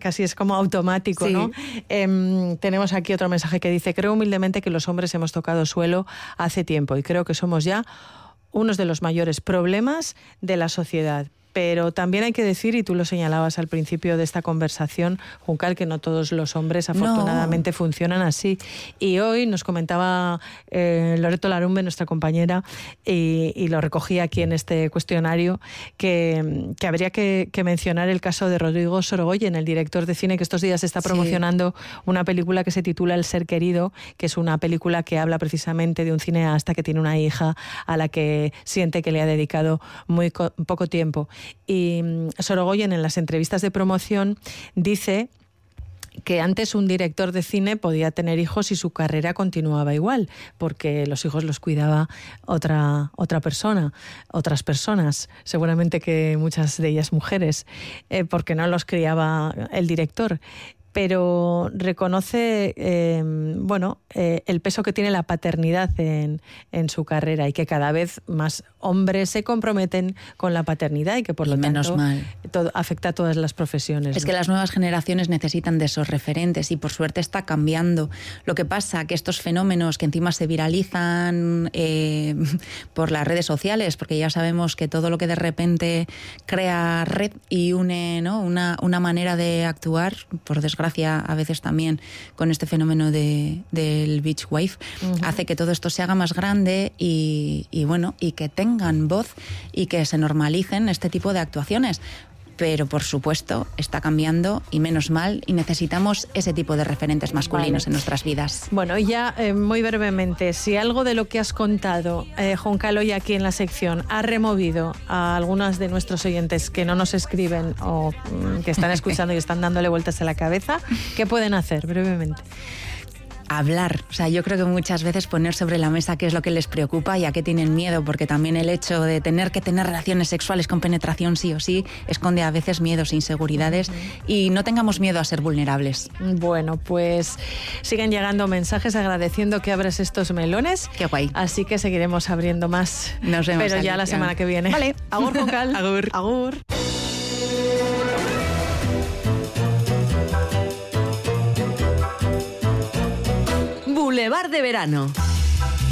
casi es como automático, sí. ¿no? Tenemos aquí otro mensaje que dice: creo humildemente que los hombres hemos tocado suelo hace tiempo y creo que somos ya unos de los mayores problemas de la sociedad. Pero también hay que decir, y tú lo señalabas al principio de esta conversación, Juncal, que no todos los hombres afortunadamente funcionan así. Y hoy nos comentaba Loreto Larumbe, nuestra compañera, y lo recogía aquí en este cuestionario, que habría que mencionar el caso de Rodrigo Sorogoyen, el director de cine que estos días está promocionando una película que se titula El ser querido, que es una película que habla precisamente de un cineasta que tiene una hija a la que siente que le ha dedicado muy poco tiempo. Y Sorogoyen, en las entrevistas de promoción, dice que antes un director de cine podía tener hijos y su carrera continuaba igual, porque los hijos los cuidaba otra persona, otras personas, seguramente que muchas de ellas mujeres, porque no los criaba el director. Pero reconoce el peso que tiene la paternidad en su carrera y que cada vez más hombres se comprometen con la paternidad y que por lo tanto afecta a todas las profesiones. Es que las nuevas generaciones necesitan de esos referentes y por suerte está cambiando. Lo que pasa que estos fenómenos que encima se viralizan por las redes sociales, porque ya sabemos que todo lo que de repente crea red y une, ¿no?, una manera de actuar, por desgracia a veces también con este fenómeno del beach wave, hace que todo esto se haga más grande y que tengan voz y que se normalicen este tipo de actuaciones. Pero, por supuesto, está cambiando y menos mal, y necesitamos ese tipo de referentes masculinos en nuestras vidas. Bueno, y ya muy brevemente, si algo de lo que has contado, Juncal, hoy aquí en la sección, ha removido a algunas de nuestros oyentes que no nos escriben o que están escuchando y están dándole vueltas a la cabeza, ¿qué pueden hacer brevemente? Hablar, o sea, yo creo que muchas veces poner sobre la mesa qué es lo que les preocupa y a qué tienen miedo, porque también el hecho de tener que tener relaciones sexuales con penetración sí o sí esconde a veces miedos, inseguridades, y no tengamos miedo a ser vulnerables. Bueno, pues siguen llegando mensajes agradeciendo que abres estos melones. Qué guay. Así que seguiremos abriendo más. Nos vemos, pero ya la semana que viene. Vale. Agur, Juncal. Agur. Agur. Boulevard de verano.